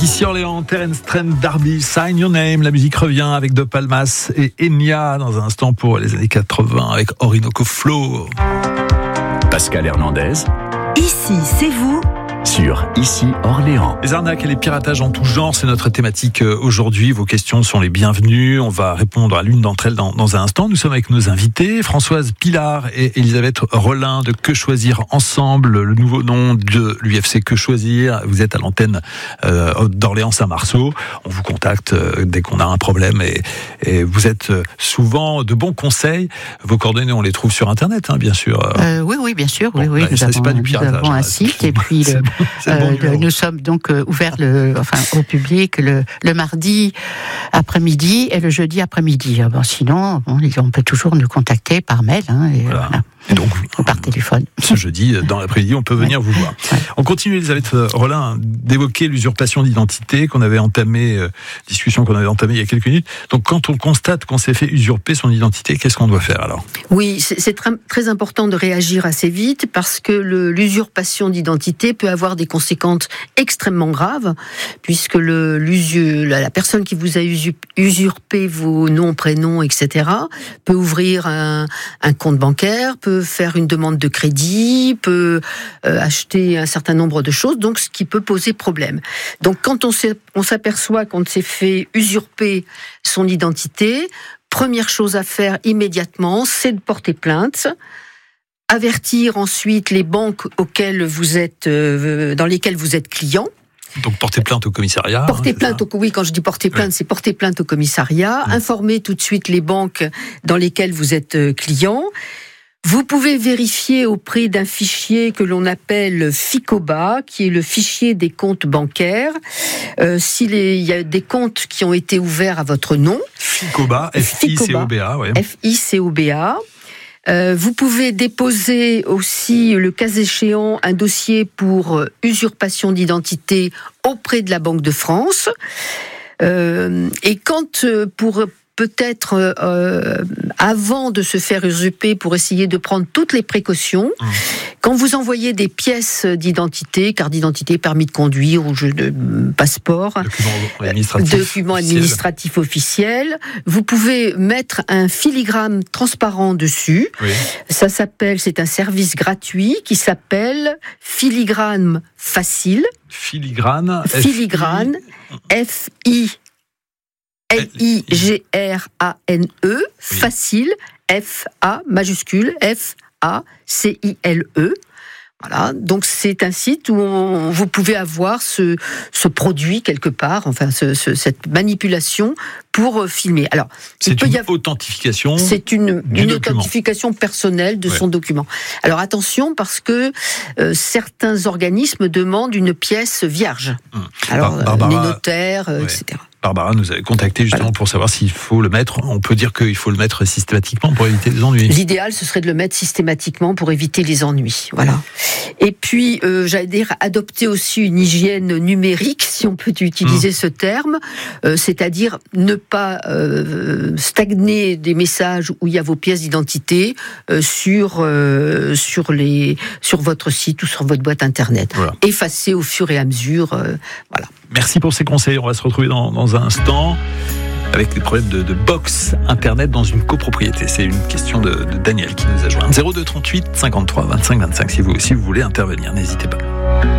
Ici Orléans, Terence Trent D'Arby, Sign Your Name. La musique revient avec De Palmas et Enya dans un instant pour les années 80 avec Orinoco Flow. Pascal Hernandez. Ici, c'est vous. Sur Ici Orléans. Les arnaques et les piratages en tout genre, c'est notre thématique aujourd'hui. Vos questions sont les bienvenues. On va répondre à l'une d'entre elles dans un instant. Nous sommes avec nos invités, Françoise Pilar et Elisabeth Rollin de Que Choisir Ensemble, le nouveau nom de l'UFC Que Choisir. Vous êtes à l'antenne d'Orléans-Saint-Marceau. On vous contacte dès qu'on a un problème et vous êtes souvent de bons conseils. Vos coordonnées, on les trouve sur Internet, hein, bien sûr. Oui, bien sûr. Bon, oui. Ça, c'est pas du piratage. Nous avons un site et puis nous sommes donc ouverts au public le mardi après-midi et le jeudi après-midi. Sinon, on peut toujours nous contacter par mail. Voilà. Et donc, ou par téléphone. Ce jeudi, dans l'après-midi, on peut venir vous voir. Ouais. On continue, Elisabeth Rollin, d'évoquer l'usurpation d'identité discussion qu'on avait entamée il y a quelques minutes. Donc, quand on constate qu'on s'est fait usurper son identité, qu'est-ce qu'on doit faire alors ? Oui, c'est très, très important de réagir assez vite parce que l'usurpation d'identité peut avoir des conséquences extrêmement graves puisque la personne qui vous a usurpé vos noms, prénoms, etc. peut ouvrir un compte bancaire, peut faire une demande de crédit, peut acheter un certain nombre de choses, donc ce qui peut poser problème. Donc quand on s'aperçoit qu'on s'est fait usurper son identité, première chose à faire immédiatement, c'est de porter plainte, avertir ensuite les banques dans lesquelles vous êtes client. Donc porter plainte au commissariat. Oui, quand je dis porter plainte, c'est porter plainte au commissariat, informer tout de suite les banques dans lesquelles vous êtes client. Vous pouvez vérifier auprès d'un fichier que l'on appelle FICOBA, qui est le fichier des comptes bancaires, s'il y a des comptes qui ont été ouverts à votre nom. FICOBA, F-I-C-O-B-A. Ouais. F-I-C-O-B-A. Vous pouvez déposer aussi, le cas échéant, un dossier pour usurpation d'identité auprès de la Banque de France. Et quand, peut-être avant de se faire usurper, pour essayer de prendre toutes les précautions, quand vous envoyez des pièces d'identité, carte d'identité, permis de conduire ou passeport, documents administratifs officiels, vous pouvez mettre un filigrane transparent dessus. Oui. C'est un service gratuit qui s'appelle Filigrane Facile. Filigrane, F-I L-I-G-R-A-N-E, facile, F-A, majuscule, F-A-C-I-L-E. Voilà, donc c'est un site où vous pouvez avoir ce produit quelque part, cette manipulation pour filmer. Alors, c'est une authentification. C'est une authentification personnelle de son document. Alors attention, parce que certains organismes demandent une pièce vierge. Alors les notaires, etc. Barbara nous avait contacté justement pour savoir s'il faut le mettre. On peut dire qu'il faut le mettre systématiquement pour éviter les ennuis. L'idéal, ce serait de le mettre systématiquement pour éviter les ennuis. Voilà. Et puis, j'allais dire, adopter aussi une hygiène numérique, si on peut utiliser ce terme, c'est-à-dire ne pas stagner des messages où il y a vos pièces d'identité sur votre site ou sur votre boîte internet. Voilà. Effacer au fur et à mesure. Voilà. Merci pour ces conseils. On va se retrouver dans un instant avec des problèmes de box internet dans une copropriété. C'est une question de Daniel qui nous a joint. 02 38 53 25 25 si vous voulez intervenir, n'hésitez pas.